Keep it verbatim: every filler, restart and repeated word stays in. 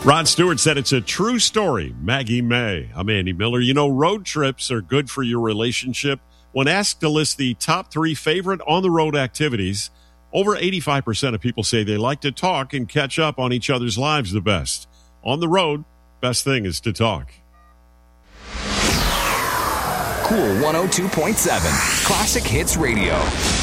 Rod Stewart said it's a true story. Maggie May. I'm Andy Miller. You know, road trips are good for your relationship. When asked to list the top three favorite on-the-road activities, over eighty-five percent of people say they like to talk and catch up on each other's lives the best. On the road, best thing is to talk. Cool one oh two point seven, Classic Hits Radio.